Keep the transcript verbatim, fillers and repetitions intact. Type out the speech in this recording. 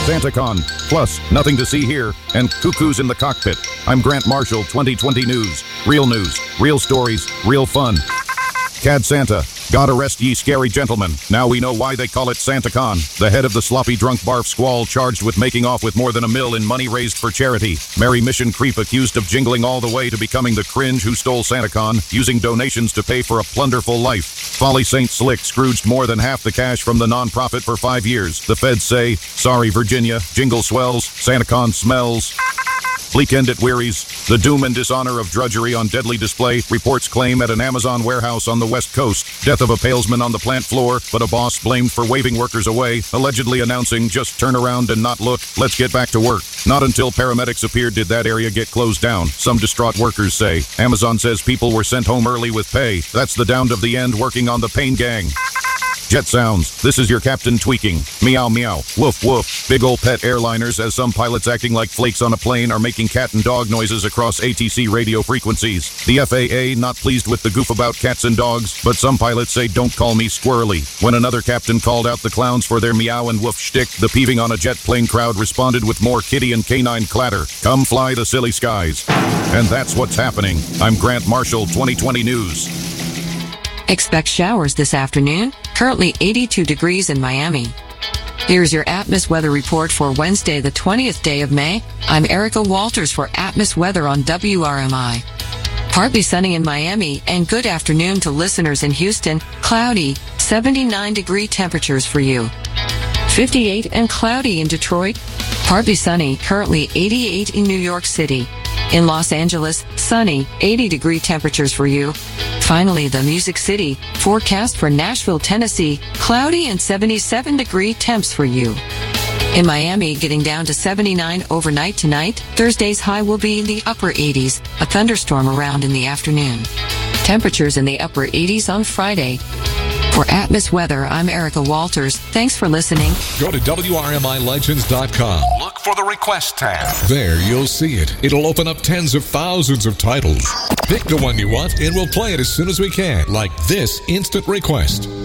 SantaCon, plus Nothing to See Here, and Cuckoos in the Cockpit. I'm Grant Marshall, twenty twenty News. Real news, real stories, real fun. Cad Santa, God arrest ye scary gentlemen. Now we know why they call it SantaCon. The head of the sloppy drunk barf squall charged with making off with more than a mill in money raised for charity. Merry Mission Creep accused of jingling all the way to becoming the cringe who stole SantaCon, using donations to pay for a plunderful life. Folly Saint Slick scrooged more than half the cash from the non-profit for five years. The feds say, sorry Virginia, jingle swells, SantaCon smells. Bleak End at Wearies, the doom and dishonor of drudgery on deadly display, reports claim at an Amazon warehouse on the West Coast. Death of a palesman on the plant floor, but a boss blamed for waving workers away, allegedly announcing, just turn around and not look, let's get back to work. Not until paramedics appeared did that area get closed down, some distraught workers say. Amazon says people were sent home early with pay. That's the down of the end working on the pain gang. Jet sounds. This is your captain tweaking. Meow meow. Woof woof. Big ol' pet airliners as some pilots acting like flakes on a plane are making cat and dog noises across A T C radio frequencies. The F A A not pleased with the goof about cats and dogs, but some pilots say don't call me squirrely. When another captain called out the clowns for their meow and woof shtick, the peeving on a jet plane crowd responded with more kitty and canine clatter. Come fly the silly skies. And that's what's happening. I'm Grant Marshall, twenty twenty News. Expect showers this afternoon. Currently eighty-two degrees in Miami. Here's your Atmos weather report for Wednesday, the twentieth day of May. I'm Erica Walters for Atmos Weather on W R M I. Partly sunny in Miami, and good afternoon to listeners in Houston. Cloudy, seventy-nine degree temperatures for you. fifty-eight and cloudy in Detroit. Partly sunny, currently eighty-eight in New York City. In Los Angeles, sunny, eighty degree temperatures for you. Finally, the Music City, forecast for Nashville, Tennessee, cloudy and seventy-seven degree temps for you. In Miami, getting down to seventy-nine overnight tonight. Thursday's high will be in the upper eighties, a thunderstorm around in the afternoon. Temperatures in the upper eighties on Friday. For Atmos Weather, I'm Erica Walters. Thanks for listening. Go to W R M I Legends dot com. Look for the Request tab. There, you'll see it. It'll open up tens of thousands of titles. Pick the one you want, and we'll play it as soon as we can, like this instant request.